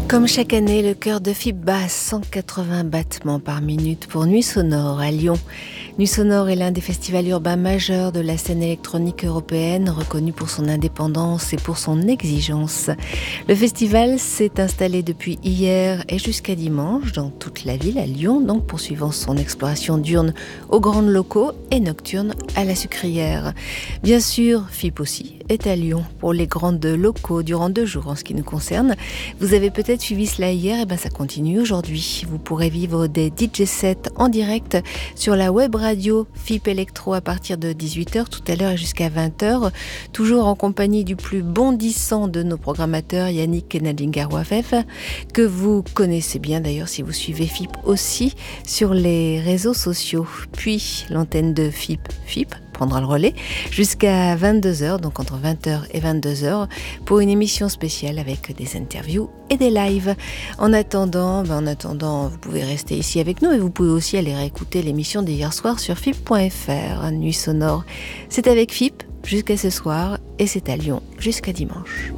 Comme chaque année, le cœur de FIP bat 180 battements par minute pour Nuit Sonore à Lyon. Nuit Sonore est l'un des festivals urbains majeurs de la scène électronique européenne, reconnu pour son indépendance et pour son exigence. Le festival s'est installé depuis hier et jusqu'à dimanche dans toute la ville, à Lyon, donc poursuivant son exploration diurne aux grandes locaux et nocturne à la Sucrière. Bien sûr, FIP aussi est à Lyon pour les grandes locaux durant 2 jours en ce qui nous concerne. Vous avez peut-être suivi cela hier, et ça continue aujourd'hui. Vous pourrez vivre des DJ sets en direct sur la web radio FIP Electro à partir de 18h tout à l'heure et jusqu'à 20h, toujours en compagnie du plus bondissant de nos programmateurs, Yannick Kenadingar-Wafef, que vous connaissez bien d'ailleurs si vous suivez FIP aussi sur les réseaux sociaux. Puis l'antenne de FIP prendra le relais jusqu'à 22h, donc entre 20h et 22h, pour une émission spéciale avec des interviews et des lives. En attendant, vous pouvez rester ici avec nous et vous pouvez aussi aller réécouter l'émission d'hier soir sur FIP.fr. Nuit Sonore, c'est avec FIP jusqu'à ce soir et c'est à Lyon jusqu'à dimanche.